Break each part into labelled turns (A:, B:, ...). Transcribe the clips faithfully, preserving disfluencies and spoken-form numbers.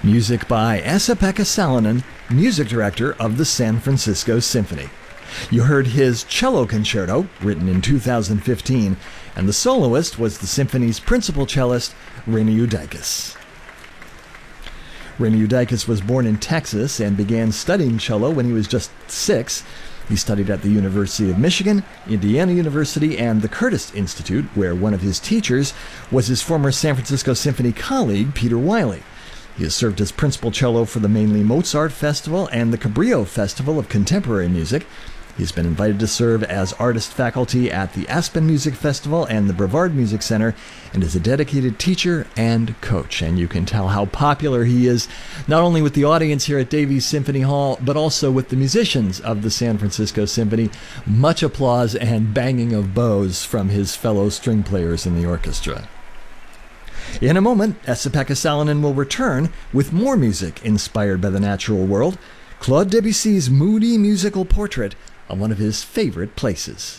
A: Music by Esa-Pekka Salonen, music director of the San Francisco Symphony. You heard his cello concerto, written in two thousand fifteen, and the soloist was the symphony's principal cellist, Raina Judaitis. Raina Judaitis was born in Texas and began studying cello when he was just six. He studied at the University of Michigan, Indiana University, and the Curtis Institute, where one of his teachers was his former San Francisco Symphony colleague, Peter Wiley. He has served as principal cello for the Mainly Mozart Festival and the Cabrillo Festival of Contemporary Music. He's been invited to serve as artist faculty at the Aspen Music Festival and the Brevard Music Center, and is a dedicated teacher and coach. And you can tell how popular he is, not only with the audience here at Davies Symphony Hall, but also with the musicians of the San Francisco Symphony. Much applause and banging of bows from his fellow string players in the orchestra. In a moment, Esa-Pekka Salonen will return with more music inspired by the natural world, Claude Debussy's moody musical portrait of one of his favorite places.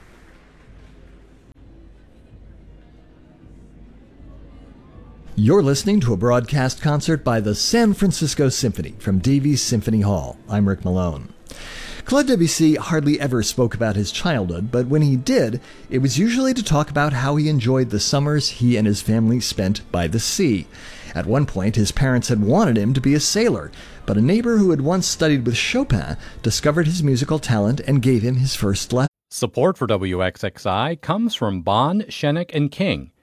A: You're listening to a broadcast concert by the San Francisco Symphony from Davies Symphony Hall. I'm Rick Malone. Claude Debussy hardly ever spoke about his childhood, but when he did, it was usually to talk about how he enjoyed the summers he and his family spent by the sea. At one point, his parents had wanted him to be a sailor, but a neighbor who had once studied with Chopin discovered his musical talent and gave him his first lesson.
B: Support for W X X I comes from Bond, Shenik and King,